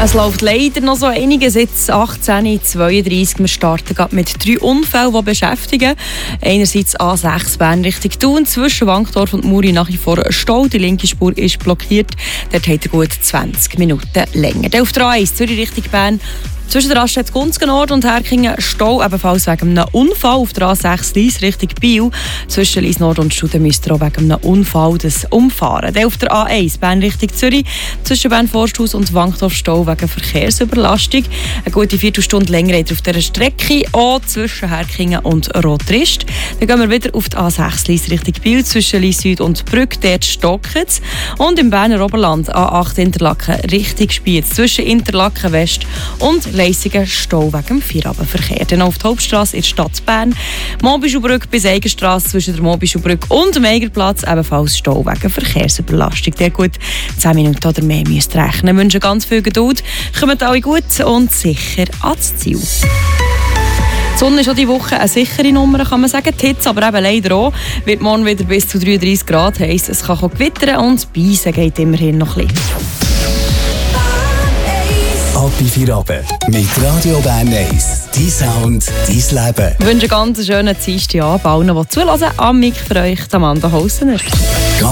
Es läuft leider noch so einiges, jetzt 18:32. Wir starten gerade mit 3 Unfällen, die beschäftigen. Einerseits A6 Bern Richtung Thun, zwischen Wankdorf und Muri nach wie vor Stau. Die linke Spur ist blockiert. Dort hat er gut 20 Minuten länger. Dann auf der A1 Zürich Richtung Bern. Zwischen der Raststätte Gunzgen-Nord und Herkingen Stau, ebenfalls wegen einem Unfall. Auf der A6 Lies Richtung Biel. Zwischen Lies Nord und Studen müsst ihr auch wegen einem Unfall das umfahren. Dann auf der A1 Bern Richtung Zürich. Zwischen Bern Forsthaus und Wankdorf Stau wegen Verkehrsüberlastung. Eine gute Viertelstunde länger auf dieser Strecke, auch zwischen Herkingen und Rotrist. Dann gehen wir wieder auf die A6 Lies Richtung Biel. Zwischen Lies Süd und Brügg, dort stockt es. Und im Berner Oberland A8 Interlaken Richtung Spiez. Zwischen Interlaken West und Leissigen Stau wegen dem Feierabendverkehr. Dann auf die Hauptstrasse in der Stadt Bern. Mobischaubrücke bis Eigerstrasse zwischen der Mobischaubrücke und dem Eigerplatz ebenfalls Stau wegen Verkehrsüberlastung. Der gut 10 Minuten oder mehr müsst rechnen. Wir wünschen ganz viel Geduld. Kommt alle gut und sicher ans Ziel. Die Sonne ist auch diese Woche eine sichere Nummer, kann man sagen. Die Hitze aber eben leider auch. Wird morgen wieder bis zu 33 Grad heiß. Es kann auch gewittern und Beisen geht immerhin noch ein bisschen. Ab in Feierabend mit Radio Bern 1. Dein Sound, dein Leben. Ich wünsche ganz einen schönen Dienstagabend allen, die zuhören. Am Mic für euch, Amanda Hausener.